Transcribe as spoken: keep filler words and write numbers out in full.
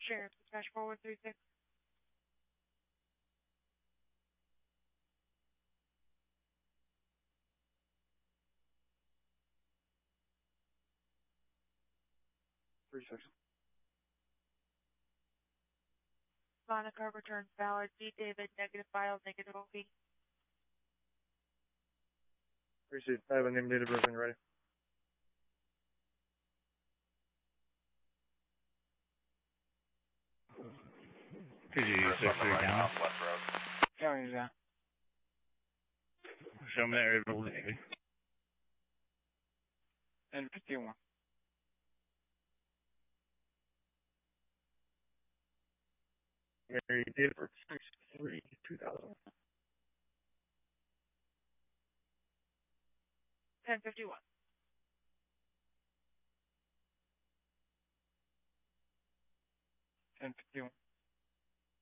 Sheriff, dispatch four one three six. Three six. Monica returns Ballard, D. David, negative file, negative O P. Received. I have a name data briefing ready. Could you use this three down? County that. Show me that area validity. And fifty-one. Mary date for six three two thousand. ten fifty-one. ten fifty-one.